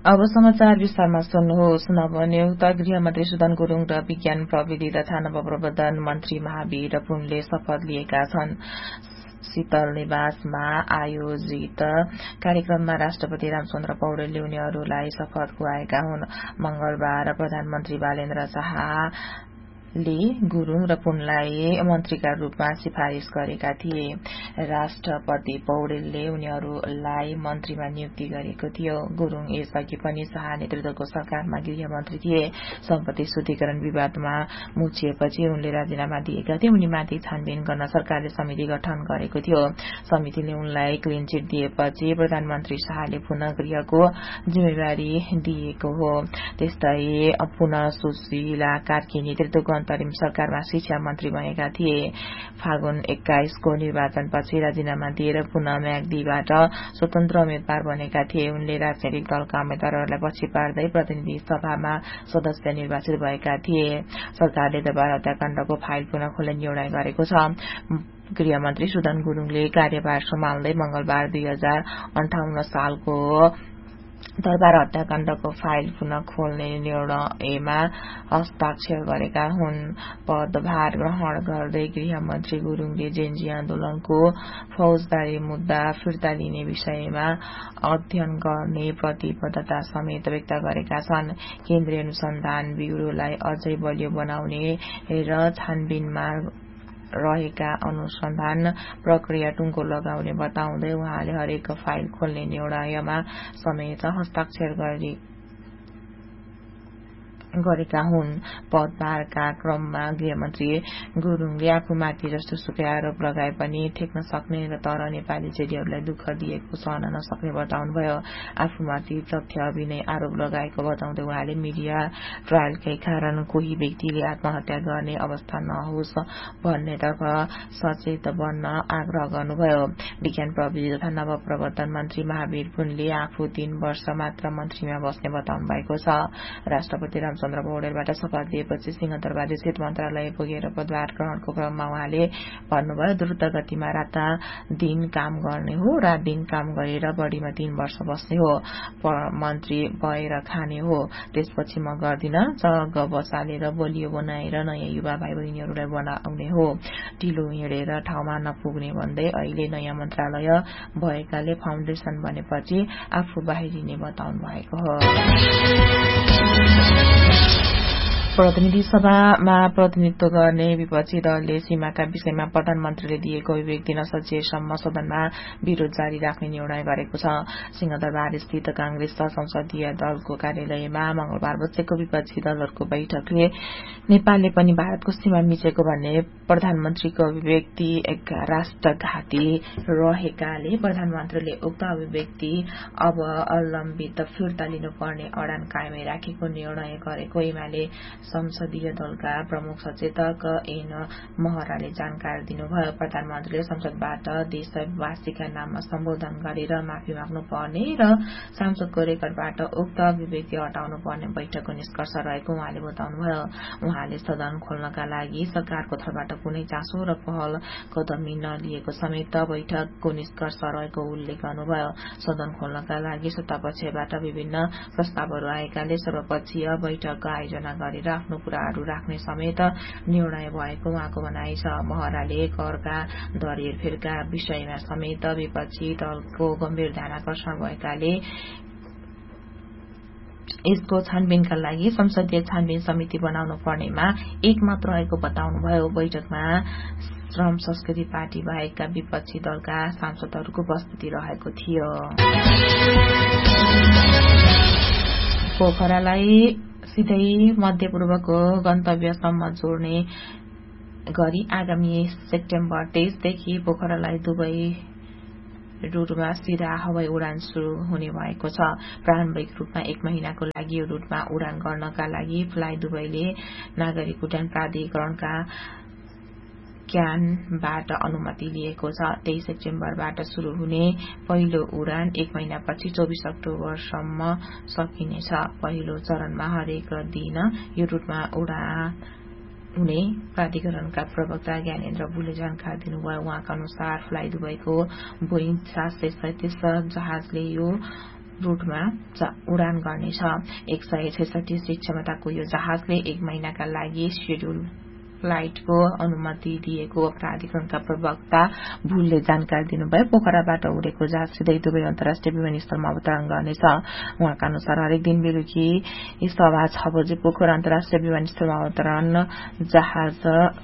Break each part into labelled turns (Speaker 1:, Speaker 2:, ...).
Speaker 1: अब समाचार विस्तारमा सुन्नुहोस्। नवनियुक्त गृहमन्त्री सुदन गुरूङ र विज्ञान प्रविधि तथा नवप्रवर्धन मन्त्री महावीर पुनले शपथ लिएका छन्। शीतल निवासमा आयोजित कार्यक्रममा राष्ट्रपति रामचन्द्र पौडेलले उनीहरूलाई शपथ खुवाएका हुन्। मंगलबार प्रधानमन्त्री बालेन्द्र शाहले गुरूङ र पुनलाई मन्त्रीका रूपमा सिफारिश गरेका थिए। राष्ट्रपति पौडेलले उनीहरूलाई मन्त्रीमा नियुक्ति गरेको थियो। गुरूङ यसअघि पनि शाह नेतृत्वको सरकारमा गृहमन्त्री थिए। सम्पत्ति शुद्धिकरण विवादमा मुछिएपछि उनले राजीनामा दिएका थिए। उनीमाथि छानबिन गर्न सरकारले समिति गठन गरेको थियो। समितिले उनलाई क्लिन चिट दिएपछि प्रधानमन्त्री शाहले पुनः गृहको जिम्मेवारी दिएको हो। त्यस्तै पुनः सुशीला कार्की नेतृत्वको अन्तरिम सरकारमा शिक्षा मन्त्री बनेका थिए। फागुन 21 को निर्वाचनपछि राजीनामा दिएर पुनः म्याग्दीबाट स्वतन्त्र उम्मेद्वार बनेका थिए। उनले राजनैतिक दलका उम्मेद्वारहरूलाई पछि पार्दै प्रतिनिधि सभामा सदस्य निर्वाचित भएका थिए। सरकारले दरबार हत्याकाण्डको फाइल पुनः खोल्ने निर्णय गरेको छ। गृहमन्त्री सुदन गुरूङले कार्यभार सम्हाल्दै मंगलबार 2058 सालको दरबार हत्याकाण्डको फाइल पुनः खोल्ने निर्णयमा हस्ताक्षर गरेका हुन्। पदभार ग्रहण गर्दै गृहमन्त्री गुरूङले जेनजी आन्दोलनको फौजदारी मुद्दा फिर्ता लिने विषयमा अध्ययन गर्ने प्रतिबद्धता समेत व्यक्त गरेका छन्। केन्द्रीय अनुसन्धान ब्यूरोलाई अझै बलियो बनाउने र छानबिनमा रहेका अनुसन्धान प्रक्रिया टुङ्गो लगाउने बताउँदै उहाँले हरेक फाइल खोल्ने निर्णयमा समेत हस्ताक्षर गरेका हुन्। पदभारका क्रममा गृहमन्त्री गुरूङले आफूमाथि जस्तो सुकै आरोप लगाए पनि ठेक्न सक्ने र तर नेपाली जेडीहरूलाई दुःख दिएको सहन नसक्ने बताउनुभयो। आफूमाथि तथ्य अभिनय आरोप लगाएको बताउँदै उहाँले मिडिया ट्रायलकै कारण कोही व्यक्तिले आत्महत्या गर्ने अवस्था नहोस् भन्नेतर्फ सचेत बन्न आग्रह गर्नुभयो। विज्ञान प्रविधि तथा नवप्रवर्धन मन्त्री महावीर पुनले आफू 3 वर्ष मात्र मन्त्रीमा बस्ने बताउनु भएको छ। राष्ट्रपति चन्द्र पौडेलबाट शपथ लिएपछि सिंहदरबार स्थित मन्त्रालय पुगेर पदभार ग्रहणको क्रममा उहाँले भन्नुभयो, द्रुत गतिमा रात-दिन काम गर्ने हो, रात-दिन काम गरेर बढीमा 3 वर्ष बस्ने हो, मन्त्री भएर खाने हो। त्यसपछि म गर्दिन। जग बसालेर बलियो बनाएर नयाँ युवा भाइ बहिनीहरूलाई बनाउने हो। ढिलो हिँडेर ठाउँमा नपुग्ने भन्दै अहिले नयाँ मन्त्रालय भएकाले फाउन्डेशन बनेपछि आफू बाहिरिने बताउनु भएको हो। प्रतिनिधि सभामा प्रतिनिधित्व गर्ने विपक्षी दलले सीमाका विषयमा प्रधानमन्त्रीले दिएको अभिव्यक्ति नसजिएसम्म सदनमा विरोध जारी राख्ने निर्णय गरेको छ। सिंहदरबार स्थित कांग्रेस संसदीय दलको कार्यालयमा मंगलबार बसेको विपक्षी दलहरूको बैठकले नेपालले पनि भारतको सीमा मिचेको भन्ने प्रधानमन्त्रीको अभिव्यक्ति एक राष्ट्रघाती रहेकाले प्रधानमन्त्रीले उक्त अभिव्यक्ति अब अवलम्बित फिर्ता लिनुपर्ने अडान कायमै राखेको निर्णय गरेको एमाले संसदीय दलका प्रमुख सचेतक एन महराले जानकारी दिनुभयो। प्रधानमन्त्रीले संसदबाट देशवासीका नाममा सम्बोधन गरेर माफी माग्नु पर्ने र सांसदको रेकर्डबाट उक्त अभिव्यक्ति हटाउनु पर्ने बैठकको निष्कर्ष रहेको उहाँले बताउनुभयो। उहाँले सदन खोल्नका लागि सरकारको तर्फबाट कुनै चासो र पहल कदमी नलिएको समेत बैठकको निष्कर्ष रहेको उल्लेख गर्नुभयो। सदन खोल्नका लागि सत्तापक्षबाट विभिन्न प्रस्तावहरू आएकाले सर्वपक्षीय बैठक आयोजना गरेर आफ्नो कुराहरू राख्ने समेत निर्णय भएको उहाँको भनाइ छ। महराले करका दर हेरफेरका विषयमा समेत विपक्षी दलको गम्भीर ध्यान आकर्षण भएकाले यसको छानबिनका लागि संसदीय छानबिन समिति बनाउनु पर्नेमा एकमत रहेको बताउनुभयो। बैठकमा श्रम संस्कृति पार्टी बाहेकका विपक्षी दलका सांसदहरूको उपस्थिति रहेको थियो। पोखरालाई सिधै मध्यपूर्वको गन्तव्यसम्म जोड्ने गरी आगामी सेप्टेम्बर 23 देखि पोखरालाई दुबई रूटमा सीधा हवाई उडान शुरू हुने भएको छ। प्रारम्भिक रूपमा 1 महिनाको लागि यो रूटमा उडान गर्नका लागि फ्लाइ दुबईले नागरिक उड्डयन प्राधिकरणका क्यानबाट अनुमति लिएको छ। 23 सेप्टेम्बरबाट शुरू हुने पहिलो उडान 1 महिनापछि 24 अक्टोबरसम्म सकिनेछ। पहिलो चरणमा हरेक दिन यो रूटमा उडान हुने प्राधिकरणका प्रवक्ता ज्ञानेन्द्र बुले जानकारी दिनुभयो। उहाँका अनुसार फ्लाइ दुबईको बोइङ 737 जहाजले यो रूटमा उडान गर्नेछ। 166 सीट क्षमताको यो जहाजले 1 महिनाका लागि शेड्युल फ्लाइटको अनुमति दिएको प्राधिकरणका प्रवक्ता भुलले जानकारी दिनुभयो। पोखराबाट उडेको जहाज सिधै दुबई अन्तर्राष्ट्रिय विमानस्थलमा अवतरण गर्नेछ। उहाँका अनुसार हरेक दिन बेलुकी 6:15 बजे पोखरा अन्तर्राष्ट्रिय विमानस्थलमा अवतरण जहाज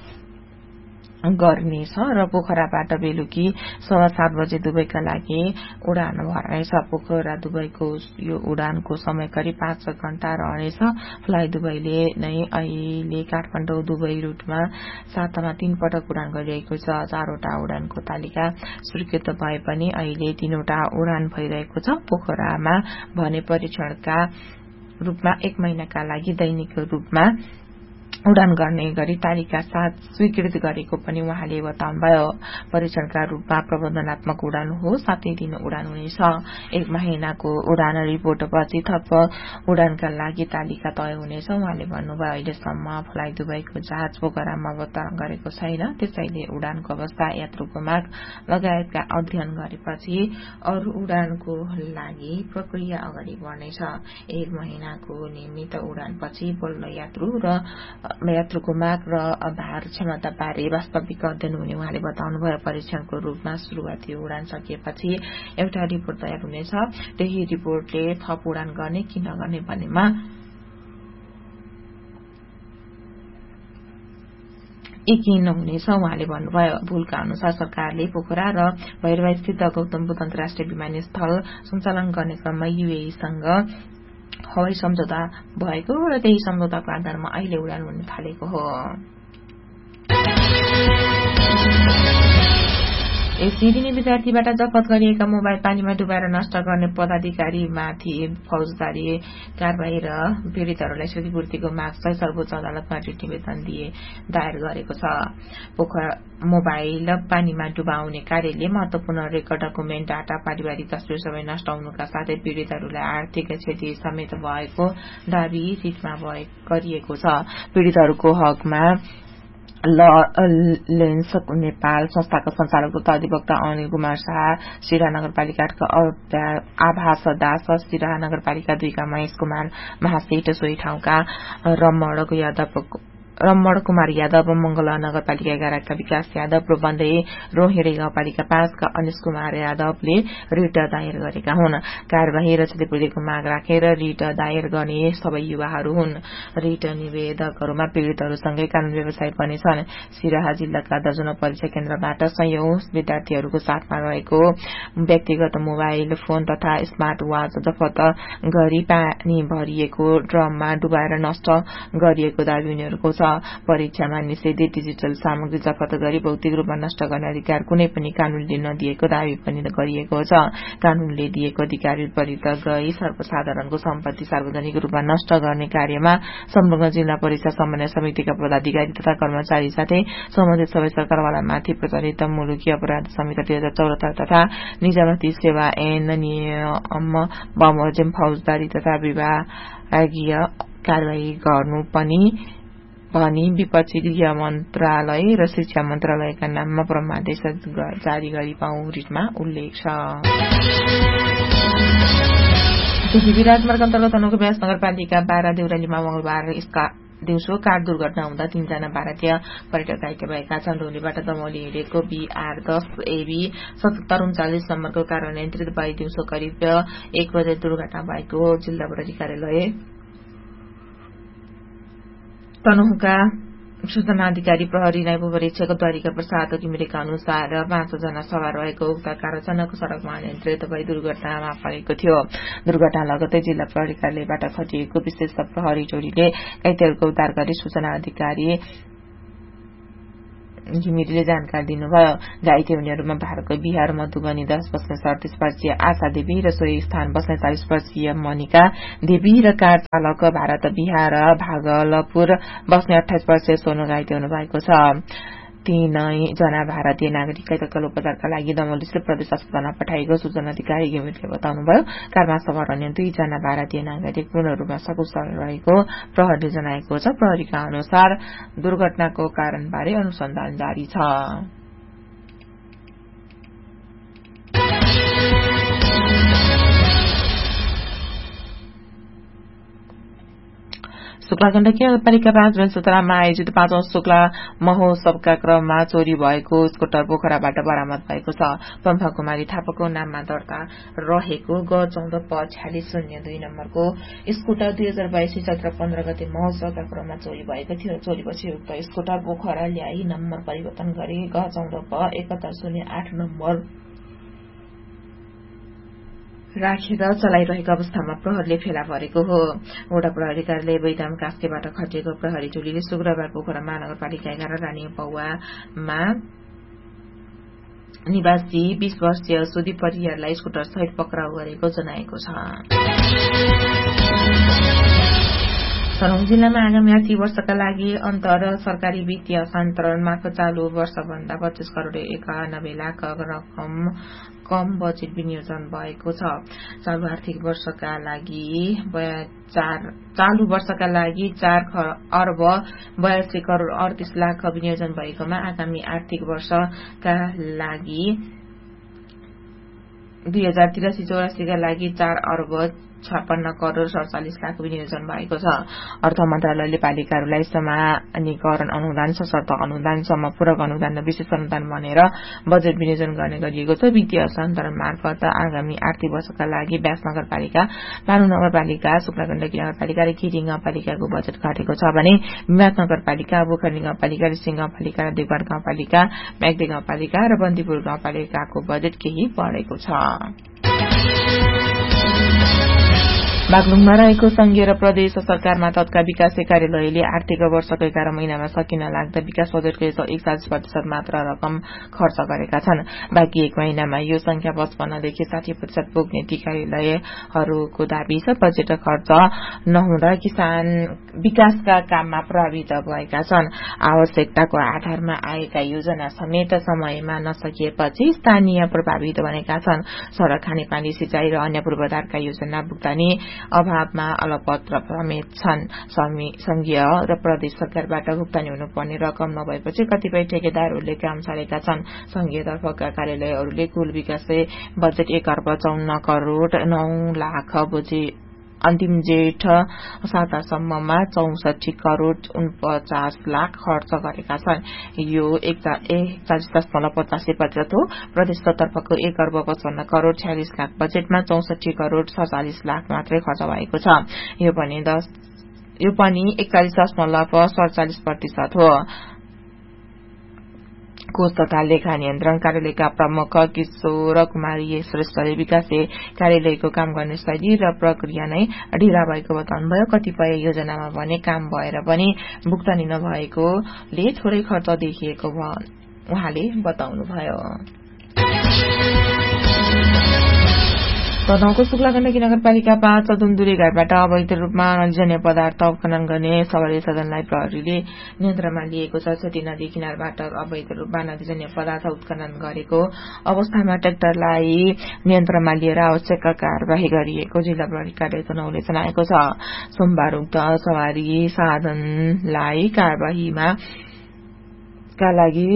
Speaker 1: गर्नेछ र पोखराबाट बेलुकी 7:15 बजे दुबईका लागि उडान भर्नेछ। पोखरा दुबईको यो उडानको समय करिब 5 घण्टा रहनेछ। फ्लाइ दुबईले नै अहिले काठमाडौँ दुबई रूटमा सातामा 3 पटक उडान गरिरहेको छ। 4वटा उडानको तालिका स्वीकृत भए पनि अहिले 3वटा उडान भइरहेको छ। पोखरामा भने परीक्षणका रूपमा 1 महिनाका लागि दैनिक रूपमा उडान गर्ने गरी तालिका साथ स्वीकृत गरेको पनि उहाँले बताउनुभयो। परीक्षणका रूपमा प्रबन्धनात्मक उडान हो, 7 दिन उडान हुनेछ। 1 महिनाको उडान रिपोर्टपछि थप उडानका लागि तालिका तय हुनेछ। उहाँले भन्नुभयो अहिलेसम्म फ्लाइ दुबईको जहाज पोखरामा अवतरण गरेको छैन, त्यसैले उडानको अवस्था, यात्रुको माग लगायतका अध्ययन गरेपछि अरू उडानको लागि प्रक्रिया अगाडि बढ्नेछ। 1 महिनाको नियमित उडानपछि बल्ल यात्रुको माग र भार क्षमता बारे वास्तविक अध्ययन हुने उहाँले बताउनुभयो। परीक्षणको रूपमा शुरूआती उडान सकिएपछि एउटा रिपोर्ट तयार हुनेछ। त्यही रिपोर्टले थप उडान गर्ने कि नगर्ने भन्नेमा यकिन हुनेछ उहाँले भन्नुभयो। भुलका अनुसार सरकारले पोखरा र भैरवास्थित गौतम बुद्ध अन्तर्राष्ट्रिय विमानस्थल सञ्चालन गर्ने क्रममा युएईसँग हवाई सम्झौता भएको र त्यही सम्झौताको आधारमा अहिले उडान हुन थालेको हो। दिने विद्यार्थीबाट जफत गरिएका मोबाइल पानीमा डुबाएर नष्ट गर्ने पदाधिकारीमाथि फौजदारी कारबाही र पीड़ितहरूलाई क्षतिपूर्तिको माग सहित सर्वोच्च अदालतमा रिट निवेदन दायर गरेको छ। मोबाइल पानीमा डुबाउने कार्यले महत्वपूर्ण रेकर्ड, डकुमेन्ट, डाटा, पारिवारिक तस्बिर सबै नष्ट हुनुका साथै पीड़ितहरूलाई आर्थिक क्षति समेत भएको दावी रिटमा गरिएको छ। पीड़ितहरूको हकमा लेन्स नेपाल संस्थाका संचालक तथा अधिवक्ता अनिल कुमार शाह, सिराहा नगरपालिकाका आभास दास, सिराहा नगरपालिका 2 का महेश कुमार महासेठ, सोही ठाउँका रमण कुमार यादव, मंगला नगरपालिका 11 का विकास यादव र बन्दै रोहिणी गाउँपालिका 5 का अनिश कुमार यादवले रिट दायर गरेका हुन्। कार्यवाही र क्षतिपूर्तिको माग राखेर रिट दायर गर्ने सबै युवाहरू हुन्। रिट निवेदकहरूमा पीड़ितहरूसँगै कानून व्यवसायी पनि छन्। सिराहा जिल्लाका दर्जनौं परीक्षा केन्द्रबाट सयौं विद्यार्थीहरूको साथमा रहेको व्यक्तिगत मोबाइल फोन तथा स्मार्ट वाच जफत गरी पानी भरिएको ड्रममा डुबाएर नष्ट गरिएको दावी उनीहरूको छ। परीक्षामा निषेधित डिजिटल सामग्री जफत गरी भौतिक रूपमा नष्ट गर्ने अधिकार कुनै पनि कानूनले नदिएको दावी पनि गरिएको छ। कानूनले दिएको अधिकार विपरीत गई सर्वसाधारणको सम्पत्ति सार्वजनिक रूपमा नष्ट गर्ने कार्यमा संलग्न जिल्ला परीक्षा समन्वय समितिका पदाधिकारी तथा कर्मचारी साथै सम्बन्धित सबै सरकारवालामाथि प्रचलित मुलुकी अपराध संहिता 2074 तथा निजामती सेवा ऐन नियम बमोजिम फौजदारी तथा विभागीय कार्यवाही गर्नु पनि भनी विपक्षी गृह मन्त्रालय र शिक्षा मन्त्रालयका नाममा परमादेश जारी गरी पाउ रिटमा उल्लेख छ। राजमार्ग अन्तर्गत तनहुँको व्यास नगरपालिका 12 देउरालीमा मंगलबार दिउँसो कार दुर्घटना हुँदा 3 जना भारतीय पर्यटक घाइते भएका छन्। डोलीबाट दमौली हिँडेको BR10 AB 7739 नम्बरको कार अनियन्त्रित भई दिउँसो करिब 1 बजे दुर्घटना भएको जिल्ला प्रहरी कार्यालय तनहुँका सूचना अधिकारी प्रहरी नायब परीक्षक द्वारिका प्रसाद घिमिरेका अनुसार 5 जना सवार रहेको उक्त कार अचानक सड़कमा अनियन्त्रित भई दुर्घटनामा परेको थियो। दुर्घटना लगत्तै जिल्ला प्रहरी कार्यालयबाट खटिएको विशेष प्रहरी टोलीले घाइतेहरूको उद्धार गरी सूचना अधिकारी घिमिरेले जानकारी दिनुभयो। घाइते हुनेहरूमा भारतको बिहार मधुबनी 10 बस्ने 37 वर्षीय आशा देवी र सोही स्थान बस्ने 40 वर्षीय मनिका देवी र कार चालक भारत बिहार भागलपुर बस्ने 28 वर्षीय सोनु घाइते हुनुभएको छ। 3 जना भारतीय नागरिकलाई तत्काल उपचारका लागि दमौली स्थित प्रदेश अस्पतालमा पठाइएको सूचना अधिकारी घिमिरेले बताउनुभयो। कारमा सवार अन्य 2 जना भारतीय नागरिक पूर्ण रूपमा सकुशल रहेको प्रहरीले जनाएको छ। प्रहरीका अनुसार दुर्घटनाको कारणबारे अनुसन्धान जारी छ। शुक्ला गण्डकी नगरपालिका 5 बेलसोतरामा आयोजित 5औं शुक्ला महोत्सवका क्रममा चोरी भएको स्कुटर पोखराबाट बरामद भएको छ। पम्फा कुमारी थापाको नाममा दर्ता रहेको ग 14 प 4602 नम्बरको स्कुटर 2022 चैत्र 15 गते महोत्सवका क्रममा चोरी भएको थियो। चोरीपछि उक्त स्कुटर पोखरा ल्याई नम्बर परिवर्तन गरी ग 14 प 7108 नम्बर राखेर चलाइरहेको अवस्थामा प्रहरीले फेला परेको हो। वडा प्रहरी कार्यालय बैदाम कास्केबाट खटिएको प्रहरी टोलीले शुक्रबार पोखरा महानगरपालिका 11 रानी पौवामा निवासी 20 वर्षीय सुदीप परियारलाई स्कुटर सहित पक्राउ गरेको जनाएको छ। तनहुँ जिल्लामा आगामी आर्थिक वर्षका लागि अन्तर सरकारी वित्तीय हस्तान्तरण मार्फत चालू वर्षभन्दा 25 करोड़ 91 लाख रकम कम बजेट विनियोजन भएको छ। चालू वर्षका लागि 4 अर्ब 82 करोड़ 38 लाख विनियोजन भएकोमा आगामी आर्थिक वर्षका लागि 2083-84 का लागि 4 अर्ब 56 करोड़ 47 लाख विनियोजन भएको छ। अर्थ मन्त्रालयले पालिकाहरूलाई समानीकरण अनुदान, सशर्त अनुदान, समपूरक अनुदान र विशेष अनुदान भनेर बजेट विनियोजन गर्ने गरिएको छ। वित्तीय हस्तान्तरण मार्फत आगामी आर्थिक वर्षका लागि व्यास नगरपालिका, पानु नगरपालिका, शुक्ला गण्डकी नगरपालिका र केटी गाउँपालिकाको बजेट घटेको छ भने विमात नगरपालिका, पोखरी गाउँपालिका, रिसिङ गाउँपालिका, देवघर गाउँपालिका, म्याग्दी गाउँपालिका र बन्दीपुर गाउँपालिकाको बजेट केही बढेको छ। बागलुङमा रहेको संघीय र प्रदेश सरकारमा तत्काल विकास कार्यालयले आर्थिक वर्षको 11 महिनामा सकिन लाग्दा विकास बजेटको 41% मात्र रकम खर्च गरेका छन्। बाँकी 1 महिनामा यो संख्या 55 देखि 60% पुग्ने ती कार्यालयहरूको दाबी छ। बजेट खर्च नहुँदा किसान विकासका काममा प्रभावित भएका छन्। आवश्यकताको आधारमा आएका योजना समेत समयमा नसकिएपछि स्थानीय प्रभावित बनेका छन्। सड़क, खानेपानी, सिंचाई र अन्य पूर्वाधारका योजना भुक्तानी अभावमा अलपत्र समेत छन्। संघीय र प्रदेश सरकारबाट भुक्तानी हुनुपर्ने रकम नभएपछि कतिपय ठेकेदारहरूले काम छाडेका छन्। संघीय तर्फका कार्यालयहरूले कुल विकास बजेट 1 अर्ब 54 करोड़ 9 लाख अन्तिम जेठ 7 सम्ममा 64 करोड़ 49 लाख खर्च गरेका छन्। यो 41.85% हो। प्रदेश तर्फको 1 अर्ब 55 करोड़ 46 लाख बजेटमा 64 करोड़ 47 लाख मात्रै खर्च भएको छ। यो पनि 41.47% हो। कोष तथा लेखा नियन्त्रण कार्यालयका प्रमुख किशोर कुमारी श्रेष्ठले विकास कार्यालयको काम गर्ने शैली र प्रक्रिया नै ढिला भएको बताउनुभयो। कतिपय योजनामा भने काम भएर पनि भुक्तानी नभएकोले थोरै खर्च देखिएको उहाँले बताउनुभयो। तनहुँको शुक्ला गण्डकी नगरपालिका 5 दुमदुरे घाटबाट अवैध रूपमा नदीजन्य पदार्थ उत्खनन गर्ने सवारी साधनलाई प्रहरीले नियन्त्रणमा लिएको छ। छेती नदी किनारबाट अवैध रूपमा नदीजन्य पदार्थ उत्खनन गरेको अवस्थामा ट्रेक्टरलाई नियन्त्रणमा लिएर आवश्यक कार्यवाही गरिएको जिल्ला प्रहरी कार्यालय तनहुँले जनाएको छ। सोमबार उक्त सवारी साधनलाई कार्यवाहीमा का लागि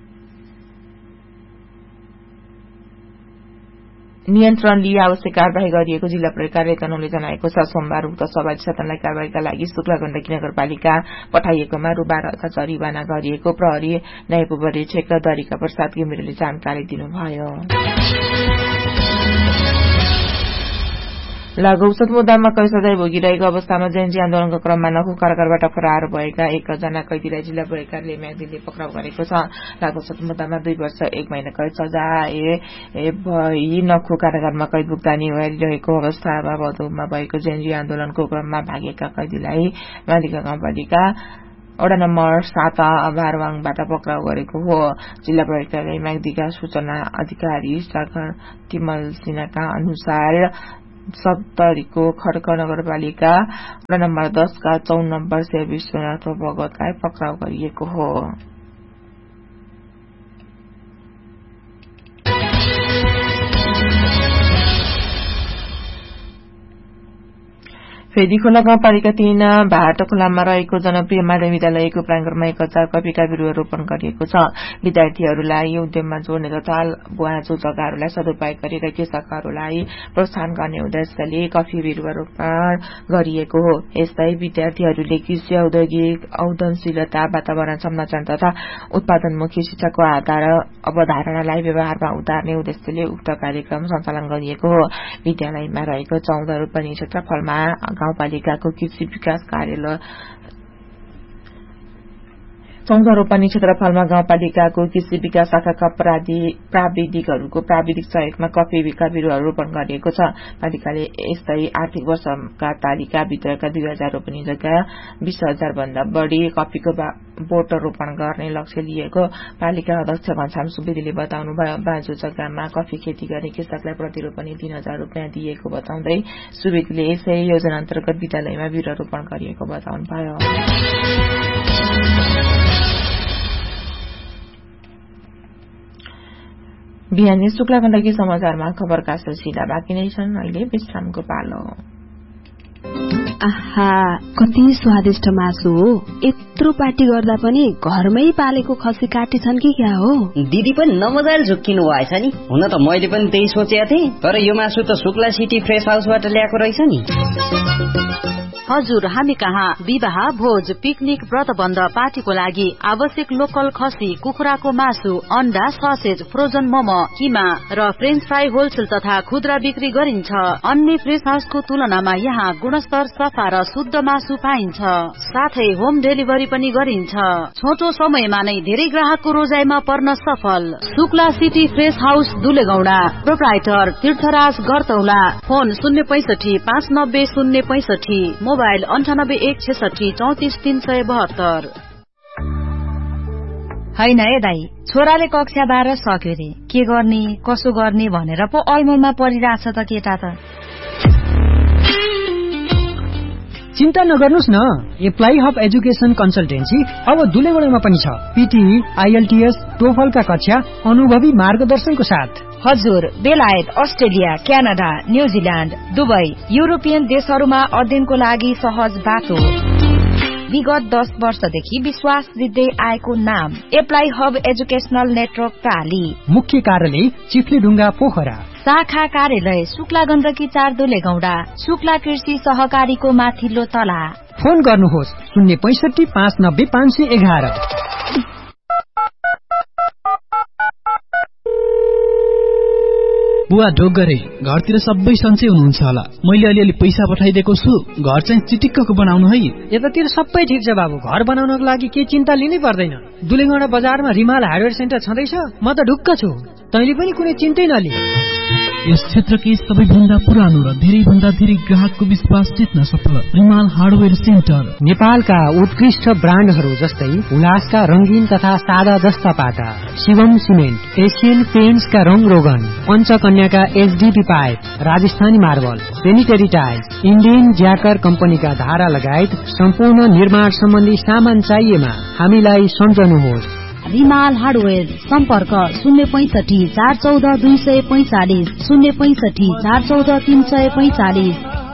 Speaker 1: नियन्त्रण लिए आवश्यक कार्यवाही गरिएको जिल्ला प्रहरी कार्यालय तनहुँले जनाएको छ। सोमबार उक्त सवारी साधनलाई कार्यवाहीका लागि शुक्ला गण्डकी नगरपालिका पठाइएकोमा रु 12,000 जरिवाना गरिएको प्रहरी न्याय उपरीक्षक दरिका प्रसाद घिमिरेले जानकारी दिनुभयो। लागु औषध मुद्दामा कैद सजाय भोगिरहेको अवस्थामा जेएनजी आन्दोलनको क्रममा नखु कारागारबाट फरार भएका 1 जना कैदीलाई जिल्ला प्रहरी कार्यालय म्याग्दीले पक्राउ गरेको छ। लागु औषध मुद्दामा 2 वर्ष 1 महिना कैद सजाय भई नखु कारागारमा कैद भुक्तानी गरिरहेको अवस्थामा भदौमा भएको जेएनजी आन्दोलनको क्रममा भागेका कैदीलाई मालिका गाउँपालिका वडा नम्बर 7 बारवाङबाट पक्राउ गरेको हो। जिल्ला प्रहरी कार्यालय म्याग्दीका सूचना अधिकारी सागर तिमल सिन्हाका अनुसार 70 को खड्क नगरपालिका वडा नम्बर 10 का 54 वर्षीय विश्वनाथ भगतलाई पक्राउ गरिएको हो। फेदीखोला गाउँपालिका 3 भाट खोलामा रहेको जनप्रिय माध्यमिक विद्यालयको प्राङ्गणमा 1000 कफीका बिरुवा रोपण गरिएको छ। विद्यार्थीहरूलाई उद्यममा जोड्ने तथा बुवाजो जग्गाहरूलाई सदुपयोग गरेर कृषकहरूलाई प्रोत्साहन गर्ने उद्देश्यले कफी बिरुवा रोपण गरिएको हो। यस्तै विद्यार्थीहरूले कृषि औद्योगिक उद्यमशीलता वातावरण संरक्षण तथा उत्पादनमुखी शिक्षाको अवधारणालाई व्यवहारमा उतार्ने उद्देश्यले उक्त कार्यक्रम सञ्चालन गरिएको हो। विद्यालयमा रहेको 14 रोपनी क्षेत्रफलमा गाउँपालिकाको कृषि विकास कार्यालय 14 रोपनी क्षेत्रफलमा गाउँपालिकाको कृषि विकास शाखाका प्राविधिकहरूको प्राविधिक सहयोगमा कफीका बिरुवाहरू रोपण गरिएको छ। पालिकाले यस्तै आर्थिक वर्षका तालिका भित्रका 2000 रोपनी जग्गा 20,000 भन्दा बढ़ी कफीको बोट रोपण गर्ने लक्ष्य लिएको पालिका अध्यक्ष घनश्याम सुवेदीले बताउनुभयो। बाँझो जग्गामा कफी खेती गर्ने कृषकलाई प्रति रोपनी 3,000 रुपियाँ दिएको बताउँदै सुवेदीले यसै योजना अन्तर्गत विद्यालयमा बिरुवा रोपण गरिएको बताउनुभयो। बिहानी शुक्ला गण्डकी समाचारमा खबरका सिलसिला बाँकी नै छन्। अहिले विश्रामको पालो।
Speaker 2: आहा, कति स्वादिष्ट मासु हो। यत्रो पार्टी गर्दा पनि घरमै पालेको खसी काटेछन् कि क्या हो?
Speaker 3: दिदी पनि नमजाले झुक्किनु भएछ नि। हुन त मैले पनि त्यही सोचेको थिएँ, तर यो मासु त शुक्ला सिटी फ्रेश हाउसबाट ल्याएको रहेछ नि।
Speaker 4: हजुर, हामी कहाँ विवाह, भोज, पिकनिक, व्रतबन्ध, पार्टीको लागि आवश्यक लोकल खसी, कुखुराको मासु, अण्डा, ससेज, फ्रोजन मोमो, किमा र फ्रेन्च फ्राई होलसेल तथा खुद्रा बिक्री गरिन्छ। अन्य फ्रेश हाउसको तुलनामा यहाँ गुणस्तर, सफा र शुद्ध मासु पाइन्छ। साथै होम डेलिभरी पनि गरिन्छ। छोटो समयमा नै धेरै ग्राहकको रोजाइमा पर्न सफल। Shukla city fresh house दुलेगौडा, proprietor तीर्थराज गरतौला। Phone 065 mobile 9816 34372।
Speaker 5: हैन ए दाई, छोराले कक्षा 12 सक्यो रे, के गर्ने कसो गर्ने भनेर पो ऐमलमा परिरहेछ त केटा त।
Speaker 6: चिन्ता नगर्नुस् न, एप्लाई हब एजुकेसन कन्सल्टेन्सी अब दुलेगौडामा पनि छ। पीटीई, आईएलटीएस, टोफलका कक्षा अनुभवी मार्गदर्शनको साथ।
Speaker 5: हजुर, बेलायत, Australia, Canada, New Zealand, Dubai, European देशहरूमा अध्ययनको लागि सहज बाटो। विगत 10 वर्षदेखि विश्वास जित्दै आएको नाम एप्लाई हब एजुकेशनल नेटवर्क प्राली।
Speaker 6: मुख्य कार्यालय चिफ्लेढुङ्गा पोखरा।
Speaker 5: शाखा कार्यालय शुक्ला गण्डकी 4 दुलेगौडा, शुक्ला कृषि सहकारीको माथिल्लो तला।
Speaker 6: फोन गर्नुहोस् 065 590 511।
Speaker 7: बुवा ढोगरे, घरतिर सबै सन्चै हुनुहुन्छ होला। मैले अलिअलि पैसा पठाइदिएको छु, घर चाहिँ चिटिक्कको बनाउनु है।
Speaker 6: यतातिर सबै ठिक छ बाबु, घर बनाउनको लागि के चिन्ता लिनै पर्दैन। दुलेगौडा बजारमा रिमाल हार्डवेयर सेन्टर छँदैछ, म त ढुक्क छु। तैँले पनि कुनै चिन्तै नलि।
Speaker 7: यस क्षेत्रकै सबैभन्दा पुरानो र धेरै भन्दा धेरै ग्राहकको विश्वास जित्न सफल रिमाल हार्डवेयर सेन्टर।
Speaker 6: नेपालका उत्कृष्ट ब्रान्डहरू जस्तै उल्लासका रंगीन तथा सादा जस्ता पाटा, शिवम सिमेन्ट, एशियन पेन्ट्सका रंग रोगन, पञ्चकन्याका HDP pipe, Rajasthani marble, sanitary tiles, Indian ज्याकर कम्पनीका धारा लगायत सम्पूर्ण निर्माण सम्बन्धी सामान चाहिएमा हामीलाई सम्झनुहोस्।
Speaker 5: रिमाल हार्डवेयर, सम्पर्क 065 414 245, 065 414 345।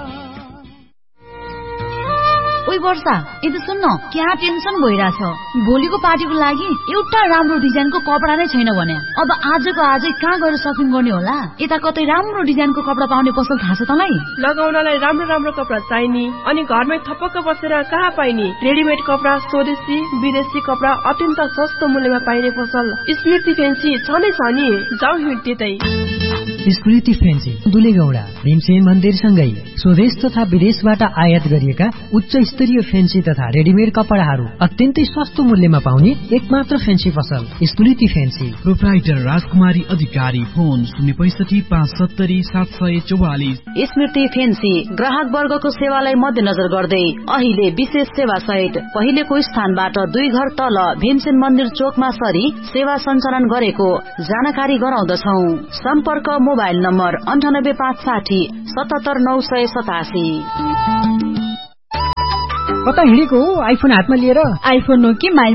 Speaker 5: ओइ वर्षा, यता सुन्न, क्या टेन्सन भइरहेछ। भोलिको पार्टीको लागि एउटा राम्रो डिजाइनको कपडा नै छैन भने अब आजको आजै कहाँ गएर सपिङ गर्ने होला? यता कतै राम्रो डिजाइनको कपडा पाउने पसल थाहा छ तँलाई?
Speaker 8: लगाउनलाई राम्रो राम्रो कपडा चाहिने अनि घरमै थपक्क बसेर कहाँ पाइने? रेडिमेड कपडा, स्वदेशी विदेशी कपडा अत्यन्त सस्तो मूल्यमा पाइने पसल स्मृति फेन्सी छ नै छ नि। जाऊ हिँड त्यतै।
Speaker 6: स्मृति फेन्सी दुलेगौडा भीमसेन मन्दिरसँगै स्वदेश तथा विदेशबाट आयात गरिएका उच्च स्तरीय फेन्सी तथा रेडिमेड कपडाहरू अत्यन्तै सस्तो मूल्यमा पाउने एकमात्र फेन्सी पसल स्मृति फेन्सी।
Speaker 7: प्रोप्राइटर राजकुमारी अधिकारी। फोन 065 570 744।
Speaker 4: स्मृति फेन्सी ग्राहक वर्गको सेवालाई मध्यनजर गर्दै अहिले विशेष सेवा सहित पहिलेको स्थानबाट 2 घर तल भीमसेन मन्दिर चोकमा सरी सेवा सञ्चालन गरेको जानकारी गराउँदछौ। सम्पर्क मोबाइल नम्बर 98 560 77 987।
Speaker 6: कता हिँडेको हो आइफोन हातमा लिएर?
Speaker 2: आइफोन हो कि माइफोन,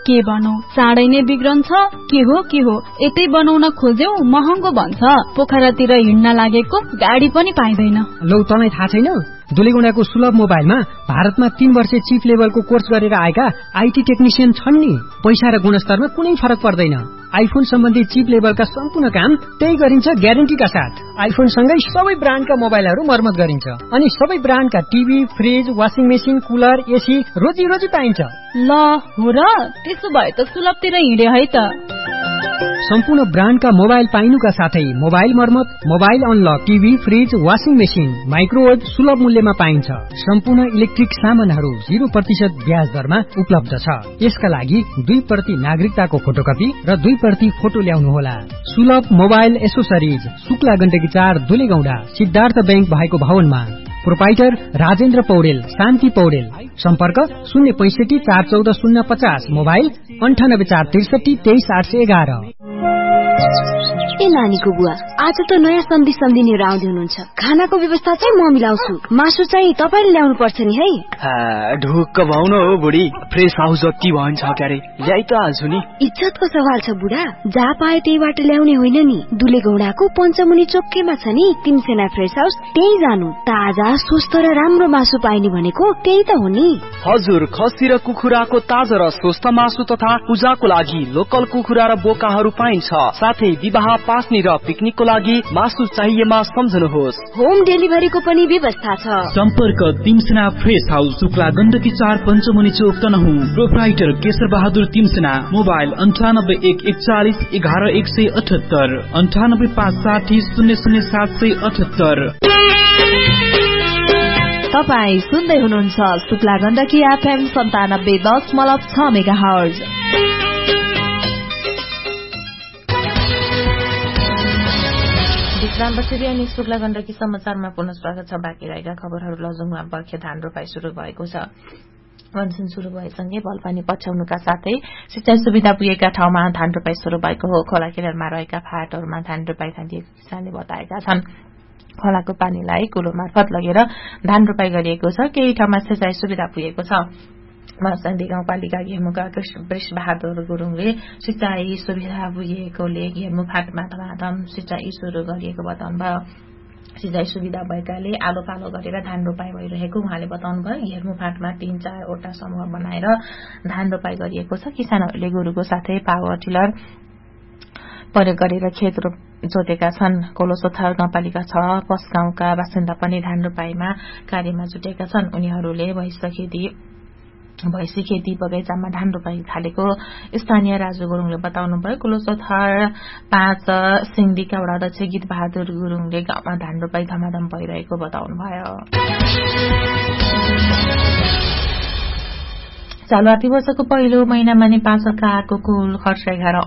Speaker 2: के बनौ चाँडै नै बिग्रन्छ के हो यतै बनाउन खोज्यौ महँगो भन्छ पोखरातिर हिँड्न लागेको गाडी पनि पाइँदैन
Speaker 6: लौ तँलाई थाहा छैन दुलेगौंडाको सुलभ मोबाइलमा भारतमा 3 वर्षे चीफ लेभलको कोर्स गरेर आएका आईटी टेक्निशियन छन् नि पैसा र गुणस्तरमा कुनै फरक पर्दैन आइफोन सम्बन्धी चीफ लेभलका सम्पूर्ण काम त्यही गरिन्छ ग्यारेन्टीका साथ आइफोन सँगै सबै ब्रान्डका मोबाइलहरू मर्मत गरिन्छ अनि सबै ब्रान्डका TV fridge washing machine cooler AC रोजी पाइन्छ
Speaker 2: ल हो र त्यसो भए त सुलभतिर हिँडे है त
Speaker 6: सम्पूर्ण ब्रान्डका मोबाइल पाइनुका साथै मोबाइल मर्मत mobile unlock TV fridge washing machine microwave सुलभ मूल्यमा पाइन्छ सम्पूर्ण इलेक्ट्रिक सामानहरू 0% ब्याज दरमा उपलब्ध छ यसका लागि 2% नागरिकताको फोटोकपी र 2% फोटो ल्याउनुहोला सुलभ mobile accessories Shukla Gandaki 4 Dulegaunda Siddhartha bank भएको भवनमा प्रोपाइटर राजेन्द्र पौडेल शान्ति पौडेल सम्पर्क 065 414 050 मोबाइल 98 463 23811
Speaker 2: ए नानीको बुवा आज त नयाँ सम्धी लिएर आउँदै हुनुहुन्छ खानाको व्यवस्था चाहिँ म मिलाउँछु मासु चाहिँ तपाईले ल्याउनु पर्छ नि है
Speaker 9: ढुक्क भाउ न हो बुढी फ्रेस हाउस जति भन्छ क्यारे ल्याइ त हाल्छु नि
Speaker 2: इज्जतको सवाल छ बुढा जहाँ पाए त्यहीबाट ल्याउने होइन नि दुलेगौंडाको पञ्चमुनि चोकैमा छ नि तिमसेना फ्रेस हाउस त्यही जानु ताजा स्वस्थ र राम्रो मासु पाइने भनेको त्यही त हो नि
Speaker 9: हजुर खसी र कुखुराको ताजा र स्वस्थ मासु तथा पूजाको लागि लोकल कुखुरा र बोकाहरू पाइन्छ साथै विवाह पास्नी र पिकनिकको लागि मासु चाहिएमा सम्झनुहोस्
Speaker 2: होम डेलिभरीको पनि व्यवस्था छ
Speaker 7: सम्पर्क तिमसेना फ्रेस हाउस शुक्ला गण्डकी 4 पञ्चमुनि चोक तनहुँ प्रोप्राइटर केशर बहादुर तिमसेना मोबाइल 98 141 11178 98 560 00778
Speaker 4: तपाई सुन्दै हुनुहुन्छ शुक्ला गण्डकी एफएम 97.6 मेगाहर्ज
Speaker 1: विश्रामपछि अनि शुक्ला गण्डकी समाचारमा पुनः स्वागत छ बाँकी रहेका खबरहरू लजुङमा बर्खे धान रोपाई शुरू भएको छ मनसुन शुरू भएसँगै भलपानी पछ्याउनुका साथै सिंचाई सुविधा पुगेका ठाउँमा धान रोपाई शुरू भएको हो खोला किनारमा रहेका फाँटहरूमा धान रोपाई थालिएको किसानले बताएका छन् खोलाको पानीलाई कुलो मार्फत लगेर धान रोपाई गरिएको छ केही ठाउँमा सिंचाई सुविधा पुगेको छ मर्साङ्गी गाउँपालिका घेर्मुका वृष बहादुर गुरुङले सिंचाई सुविधा पुगेकोले घेर्मु फाँटमा धमाधम सिंचाई शुरू गरिएको बताउनुभयो सिंचाई सुविधा भएकाले आलो पालो गरेर धान रोपाई भइरहेको उहाँले बताउनुभयो घेर्मु फाँटमा 3-4 वटा समूह बनाएर धान रोपाई गरिएको छ किसानहरूले गोरुको साथै पावर टिलर प्रयोग गरेर खेत जोतेका छन् कोलोसोथर गाउँपालिका 6 पस गाउँका बासिन्दा पनि धान रोपाईमा कार्यमा जुटेका छन् उनीहरूले भैँसी खेती बगैँचामा धान रोपाई थालेको स्थानीय राजु गुरुङले बताउनुभयो कोलोसोथर 5 सिंधीका वडा अध्यक्ष गीत बहादुर गुरुङले गाउँमा धान रोपाई धमाधम भइरहेको बताउनुभयो चालु आर्थिक वर्षको पहिलो महिनामा नेपाल सरकारको कुल खर्च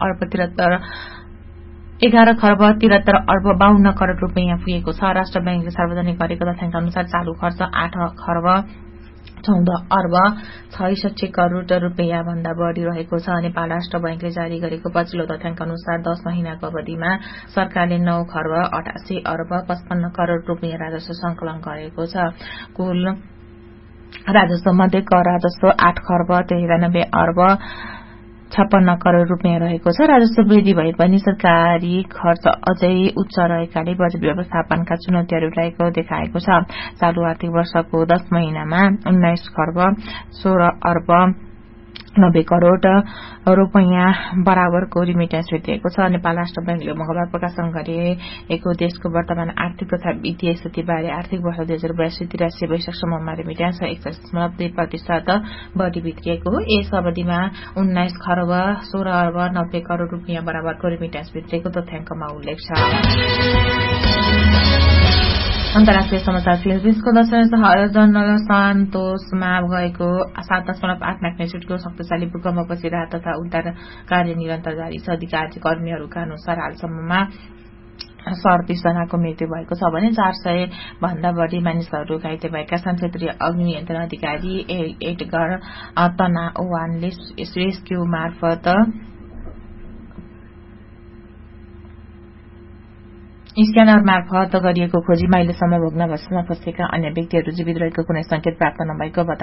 Speaker 1: 11 खर्ब 73 अर्ब 52 करोड़ रुपियाँ पुगेको छ राष्ट्र बैंकले सार्वजनिक गरेको तथ्याङ्क अनुसार चालु खर्च 8 खर्ब 14 अर्ब 66 करोड़ रुपियाँ भन्दा बढ़ी रहेको छ नेपाल राष्ट्र बैंकले जारी गरेको पछिल्लो तथ्याङ्क अनुसार 10 महिनाको अवधिमा सरकारले 9 खर्ब 88 अर्ब 55 करोड़ रुपियाँ राजस्व संकलन गरेको छ कुल राजस्व मध्ये कर राजस्व 8 खर्ब 93 अर्ब 56 करोड़ रुपियाँ रहेको छ राजस्व वृद्धि भए पनि सरकारी खर्च अझै उच्च रहेकाले बजेट व्यवस्थापनका चुनौतीहरू रहेको देखाएको छ चालु आर्थिक वर्षको 10 महिनामा 19 खर्ब 16 अर्ब 90 करोड़ रुपियाँ बराबरको रिमिटेन्स भेटिएको छ नेपाल राष्ट्र बैंकले मंगलबार प्रकाशन गरेको देशको वर्तमान आर्थिक तथा वित्तीय स्थितिबारे आर्थिक वर्ष 2082-83 वैशाखसम्ममा रिमिटेन्स 61.2% बढ़ी भित्रिएको हो यस अवधिमा 19 खर्ब 16 अर्ब 90 करोड़ रुपियाँ बराबरको रिमिटेन्स भित्रिएको तथ्याङ्कमा उल्लेख छ अन्तर्राष्ट्रिय समाचार फिलिपिन्सको दक्षिण शहर जनरल सान्तोसमा भएको 7.8 म्याग्नेट्युडको शक्तिशाली भूकम्पपछि राहत तथा उद्धार कार्य निरन्तर जारी छ अधिकारी कर्मीहरूका अनुसार हालसम्ममा 37 जनाको मृत्यु भएको छ भने 400 भन्दा बढ़ी मानिसहरू घाइते भएका छन् क्षेत्रीय अग्नि नियन्त्रण अधिकारी एडगर तनाओवानले रेस्क्यू मार्फत स्क्यानर मार्फत गरिएको खोजीमा अहिलेसम्म भोग्न भस्म फँसेका अन्य व्यक्तिहरू जीवित रहेको कुनै संकेत प्राप्त नभएको